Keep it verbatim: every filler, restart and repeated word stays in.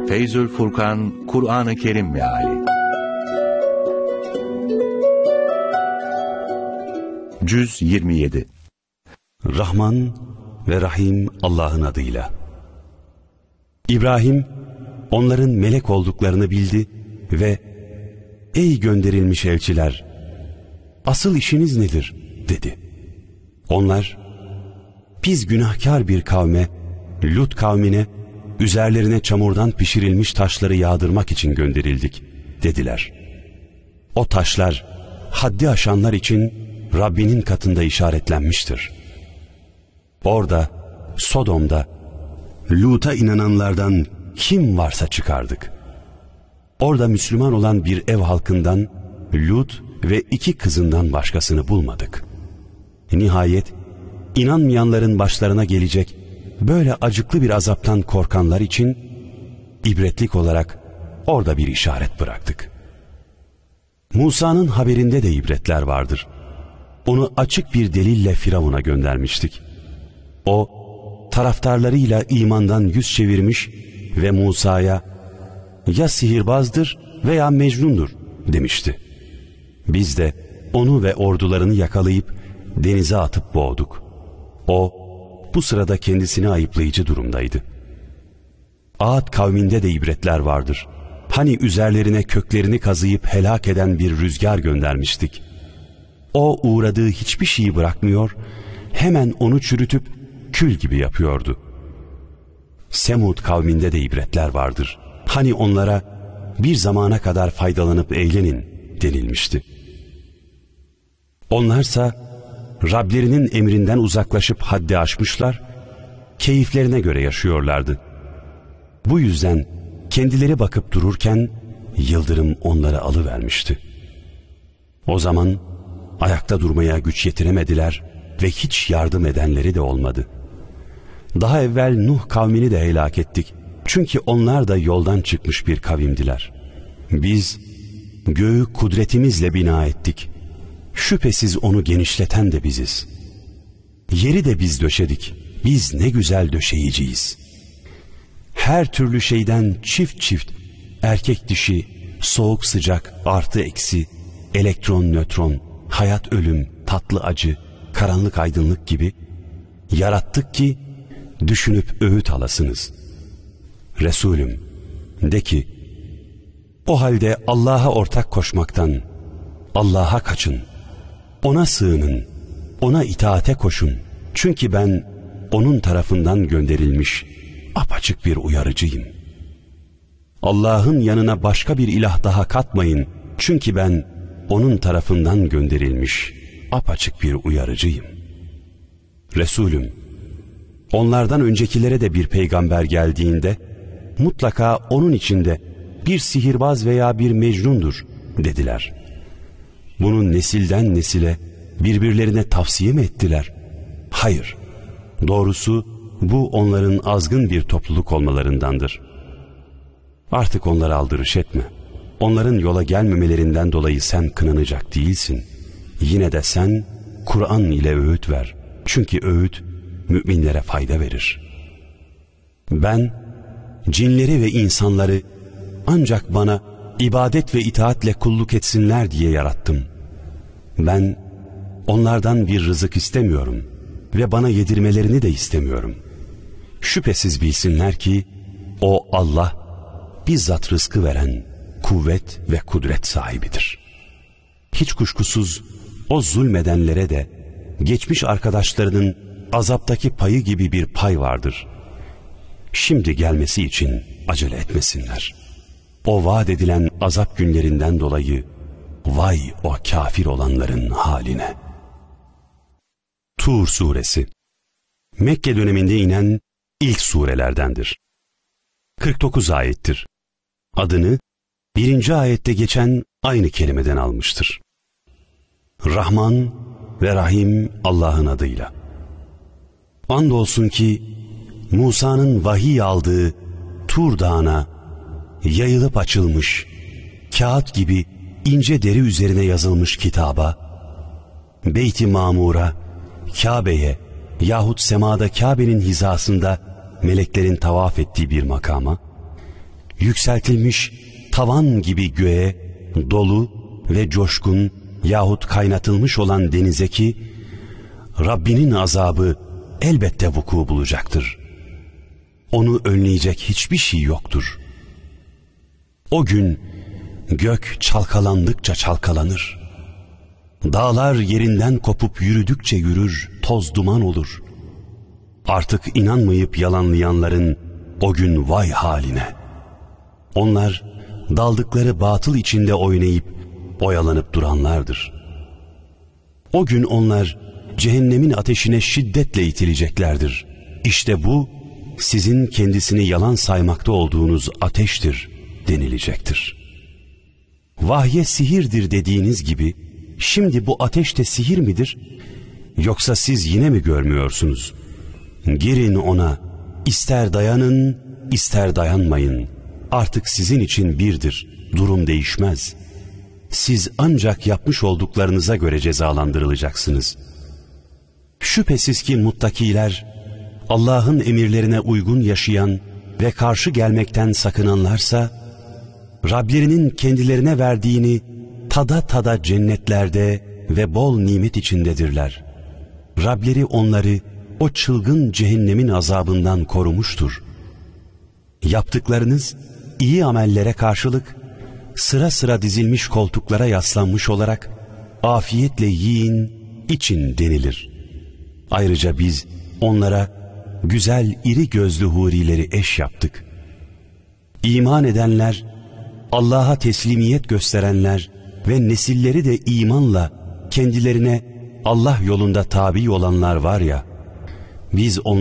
Feyzül Furkan, Kur'an-ı Kerim Meali. Cüz yirmi yedi. Rahman ve Rahim Allah'ın adıyla. İbrahim, onların melek olduklarını bildi ve "Ey gönderilmiş elçiler, asıl işiniz nedir?" dedi. Onlar, "Biz günahkar bir kavme, Lut kavmine, üzerlerine çamurdan pişirilmiş taşları yağdırmak için gönderildik," dediler. O taşlar, haddi aşanlar için Rabbinin katında işaretlenmiştir. Orada, Sodom'da, Lut'a inananlardan kim varsa çıkardık. Orada Müslüman olan bir ev halkından Lut ve iki kızından başkasını bulmadık. Nihayet inanmayanların başlarına gelecek böyle acıklı bir azaptan korkanlar için ibretlik olarak orada bir işaret bıraktık. Musa'nın haberinde de ibretler vardır. Onu açık bir delille Firavun'a göndermiştik. O, taraftarlarıyla imandan yüz çevirmiş ve Musa'ya "Ya sihirbazdır veya Mecnun'dur," demişti. Biz de onu ve ordularını yakalayıp denize atıp boğduk. O, bu sırada kendisini ayıplayıcı durumdaydı. Ad kavminde de ibretler vardır. Hani üzerlerine köklerini kazıyıp helak eden bir rüzgar göndermiştik. O uğradığı hiçbir şeyi bırakmıyor, hemen onu çürütüp kül gibi yapıyordu. Semud kavminde de ibretler vardır. Hani onlara bir zamana kadar faydalanıp eğlenin denilmişti. Onlarsa Rablerinin emrinden uzaklaşıp haddi aşmışlar, keyiflerine göre yaşıyorlardı. Bu yüzden kendileri bakıp dururken yıldırım onları alıvermişti. O zaman ayakta durmaya güç yetiremediler ve hiç yardım edenleri de olmadı. Daha evvel Nuh kavmini de helak ettik. Çünkü onlar da yoldan çıkmış bir kavimdiler. Biz göğü kudretimizle bina ettik. Şüphesiz onu genişleten de biziz. Yeri de biz döşedik. Biz ne güzel döşeyiciyiz. Her türlü şeyden çift çift, erkek dişi, soğuk sıcak, artı eksi, elektron nötron, hayat ölüm, tatlı acı, karanlık aydınlık gibi yarattık ki düşünüp öğüt alasınız. Resulüm, de ki, o halde Allah'a ortak koşmaktan Allah'a kaçın, ona sığının, ona itaate koşun. Çünkü ben onun tarafından gönderilmiş apaçık bir uyarıcıyım. Allah'ın yanına başka bir ilah daha katmayın. Çünkü ben onun tarafından gönderilmiş apaçık bir uyarıcıyım. Resulüm, onlardan öncekilere de bir peygamber geldiğinde mutlaka onun içinde bir sihirbaz veya bir mecnundur dediler. Bunun nesilden nesile birbirlerine tavsiye mi ettiler? Hayır. Doğrusu bu onların azgın bir topluluk olmalarındandır. Artık onlara aldırış etme. Onların yola gelmemelerinden dolayı sen kınanacak değilsin. Yine de sen Kur'an ile öğüt ver. Çünkü öğüt müminlere fayda verir. Ben cinleri ve insanları ancak bana ibadet ve itaatle kulluk etsinler diye yarattım. Ben onlardan bir rızık istemiyorum ve bana yedirmelerini de istemiyorum. Şüphesiz bilsinler ki o Allah bizzat rızkı veren, kuvvet ve kudret sahibidir. Hiç kuşkusuz o zulmedenlere de geçmiş arkadaşlarının azaptaki payı gibi bir pay vardır. Şimdi gelmesi için acele etmesinler. O vaat edilen azap günlerinden dolayı vay o kafir olanların haline. Tur Suresi Mekke döneminde inen ilk surelerdendir. kırk dokuz ayettir. Adını birinci ayette geçen aynı kelimeden almıştır. Rahman ve Rahim Allah'ın adıyla. Andolsun ki Musa'nın vahiy aldığı Tur Dağı'na yayılıp açılmış, kağıt gibi ince deri üzerine yazılmış kitaba, Beyt-i Mamur'a, Kabe'ye yahut semada Kabe'nin hizasında meleklerin tavaf ettiği bir makama, yükseltilmiş tavan gibi göğe, dolu ve coşkun yahut kaynatılmış olan denize ki, Rabbinin azabı elbette vuku bulacaktır. Onu önleyecek hiçbir şey yoktur. O gün gök çalkalandıkça çalkalanır. Dağlar yerinden kopup yürüdükçe yürür, toz duman olur. Artık inanmayıp yalanlayanların o gün vay haline. Onlar daldıkları batıl içinde oynayıp oyalanıp duranlardır. O gün onlar cehennemin ateşine şiddetle itileceklerdir. İşte bu sizin kendisini yalan saymakta olduğunuz ateştir denilecektir. Vahye sihirdir dediğiniz gibi şimdi bu ateş de sihir midir? Yoksa siz yine mi görmüyorsunuz? Girin ona, ister dayanın, ister dayanmayın. Artık sizin için birdir, durum değişmez. Siz ancak yapmış olduklarınıza göre cezalandırılacaksınız. Şüphesiz ki muttakiler, Allah'ın emirlerine uygun yaşayan ve karşı gelmekten sakınanlarsa, Rablerinin kendilerine verdiğini tada tada cennetlerde ve bol nimet içindedirler. Rableri onları o çılgın cehennemin azabından korumuştur. Yaptıklarınız iyi amellere karşılık sıra sıra dizilmiş koltuklara yaslanmış olarak afiyetle yiyin, için denilir. Ayrıca biz onlara güzel iri gözlü hurileri eş yaptık. İman edenler, Allah'a teslimiyet gösterenler ve nesilleri de imanla kendilerine Allah yolunda tabi olanlar var ya, biz onlara